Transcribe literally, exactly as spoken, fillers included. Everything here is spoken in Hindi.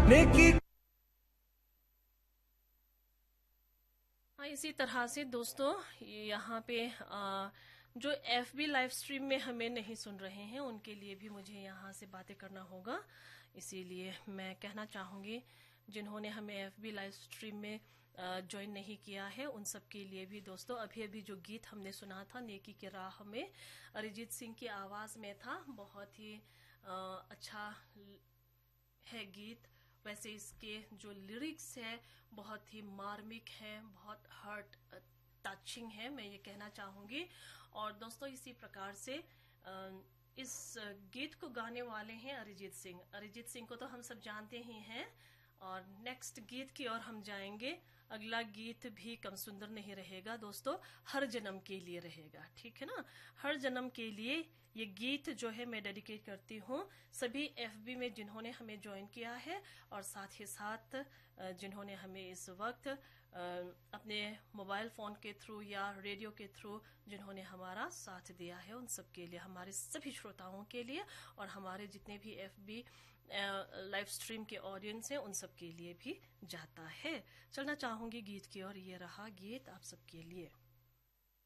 नेकी। हाँ, इसी तरह से दोस्तों यहाँ पे आ, जो एफ बी लाइव स्ट्रीम में हमें नहीं सुन रहे हैं उनके लिए भी मुझे यहाँ से बातें करना होगा। इसीलिए मैं कहना चाहूँगी जिन्होंने हमें एफ बी लाइव स्ट्रीम में ज्वाइन नहीं किया है उन सब के लिए भी दोस्तों, अभी अभी जो गीत हमने सुना था नेकी की राह में, अरिजीत सिंह की आवाज़ में था, बहुत ही आ, अच्छा है गीत। वैसे इसके जो लिरिक्स है बहुत ही मार्मिक है, बहुत हार्ट टचिंग है, मैं ये कहना चाहूंगी। और दोस्तों इसी प्रकार से इस गीत को गाने वाले हैं अरिजीत सिंह। अरिजीत सिंह को तो हम सब जानते ही हैं। और नेक्स्ट गीत की ओर हम जाएंगे। अगला गीत भी कम सुंदर नहीं रहेगा दोस्तों, हर जन्म के लिए रहेगा, ठीक है ना। हर जन्म के लिए ये गीत जो है मैं डेडिकेट करती हूँ सभी एफबी में जिन्होंने हमें ज्वाइन किया है और साथ ही साथ जिन्होंने हमें इस वक्त अपने मोबाइल फोन के थ्रू या रेडियो के थ्रू जिन्होंने हमारा साथ दिया है, उन सब के लिए, हमारे सभी श्रोताओं के लिए और हमारे जितने भी एफबी लाइव स्ट्रीम के ऑडियंस हैं उन सब के लिए भी जाता है। चलना चाहूंगी गीत की और ये रहा गीत आप सबके लिए।